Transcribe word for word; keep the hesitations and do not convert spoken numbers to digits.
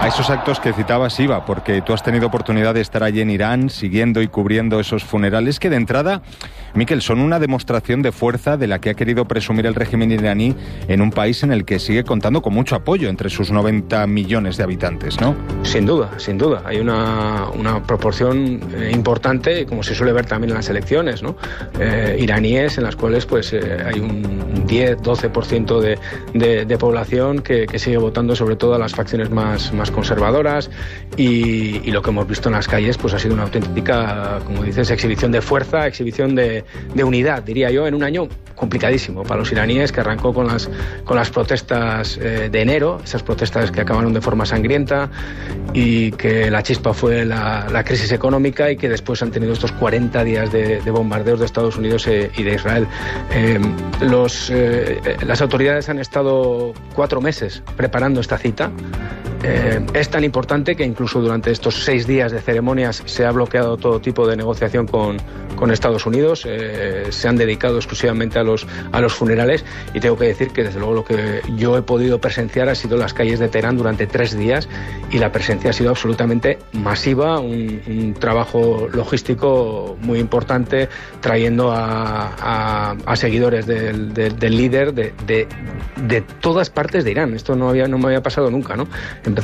esos actos que citabas iba, porque tú has tenido oportunidad de estar allí en Irán, siguiendo y cubriendo esos funerales, que de entrada, Miquel, son una demostración de fuerza de la que ha querido presumir el régimen iraní en un país en el que sigue contando con mucho apoyo entre sus noventa millones de habitantes, ¿no? Sin duda, sin duda. Hay una, una proporción eh, importante, como se suele ver también en las elecciones, ¿no? Eh, iraníes en las cuales pues eh, hay un diez, doce por ciento de, de, de población que, que sigue votando sobre todo a las facciones más, más conservadoras y, y lo que hemos visto en las calles pues ha sido una auténtica, como dices, exhibición de fuerza, exhibición de, de unidad, diría yo, en un año complicadísimo para los iraníes, que arrancó con las, con las protestas eh, de enero, esas protestas que acabaron de forma sangrienta y que la chispa fue la, la crisis económica y que después han tenido estos cuarenta días de, de bombardeos de Estados Unidos eh, y de Israel. Eh, los, eh, las autoridades han estado cuatro meses preparando esta cita. Eh, es tan importante que incluso durante estos seis días de ceremonias se ha bloqueado todo tipo de negociación con, con Estados Unidos, eh, se han dedicado exclusivamente a los, a los funerales y tengo que decir que desde luego lo que yo he podido presenciar ha sido las calles de Teherán durante tres días y la presencia ha sido absolutamente masiva, un, un trabajo logístico muy importante trayendo a, a, a seguidores del, del, del líder de, de, de todas partes de Irán. Esto no, había, no me había pasado nunca, ¿no?